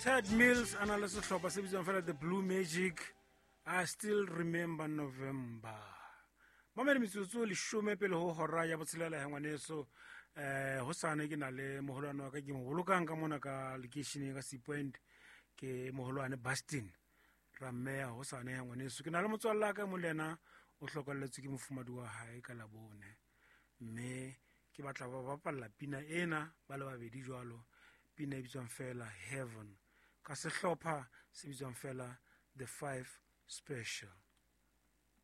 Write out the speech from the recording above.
Ted Mills a na le sehlopha se bitswang fela The Blue Magic. I still remember November. Mamedi metsotso leshome pele ho hora ya botshelela ya ngwaneso. Hosane ke na le moholwane wa ka ke mo bolokang ka mona ka location ka Sea Point ke moholwane Bastin. Rameya hosane ya ngwaneso ke na le motswalla ka mo lena o hlokalletswe ke mofumadi wa hae ka Labone. Mme ke batla ba bapalla pina ena ba le babedi jwalo. Pina e bitswang fela Heaven. Ka sehlopha se bitswang fela The Five Special.